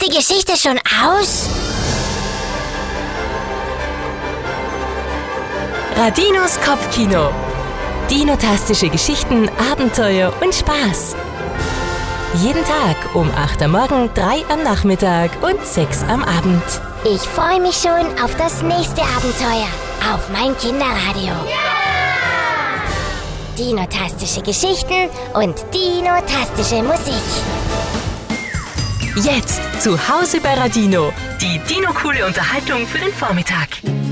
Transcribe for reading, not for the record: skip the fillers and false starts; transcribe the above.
die Geschichte schon aus? Radinos Kopfkino. Dinotastische Geschichten, Abenteuer und Spaß. Jeden Tag um 8 am Morgen, 3 am Nachmittag und 6 am Abend. Ich freue mich schon auf das nächste Abenteuer auf mein Kinderradio. Dinotastische Geschichten und dinotastische Musik. Jetzt zu Hause bei Radino. Die Dino-coole Unterhaltung für den Vormittag.